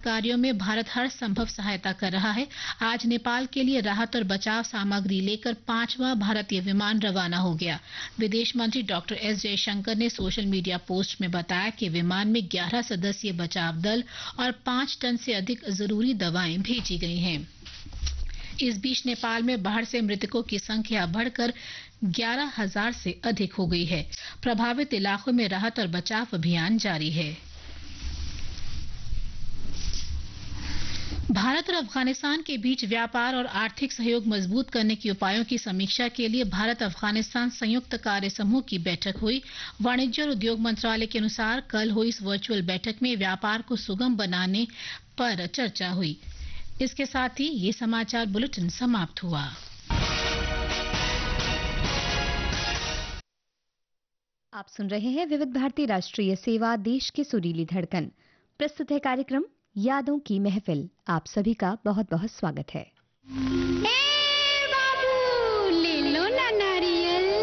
कार्यों में भारत हर संभव सहायता कर रहा है। आज नेपाल के लिए राहत और बचाव सामग्री लेकर 5वां भारतीय विमान रवाना हो गया। विदेश मंत्री डॉक्टर एस जयशंकर ने सोशल मीडिया पोस्ट में बताया कि विमान में 11 सदस्यीय बचाव दल और 5 टन से अधिक जरूरी दवाएं भेजी गई हैं। इस बीच नेपाल में बाढ़ से मृतकों की संख्या बढ़कर 11,000 से अधिक हो गई है। प्रभावित इलाकों में राहत और बचाव अभियान जारी है। भारत और अफगानिस्तान के बीच व्यापार और आर्थिक सहयोग मजबूत करने के उपायों की समीक्षा के लिए भारत अफगानिस्तान संयुक्त कार्य समूह की बैठक हुई। वाणिज्य और उद्योग मंत्रालय के अनुसार कल हुई इस वर्चुअल बैठक में व्यापार को सुगम बनाने पर चर्चा हुई। इसके साथ ही ये समाचार बुलेटिन समाप्त हुआ। आप सुन रहे हैं विविध भारती राष्ट्रीय सेवा, देश की सुरीली धड़कन। प्रस्तुत है कार्यक्रम यादों की महफिल। आप सभी का बहुत बहुत स्वागत है।